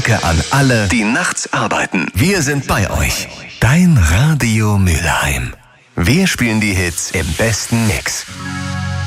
Danke an alle, die nachts arbeiten. Wir sind bei euch. Dein Radio Mülheim. Wir spielen die Hits im besten Mix.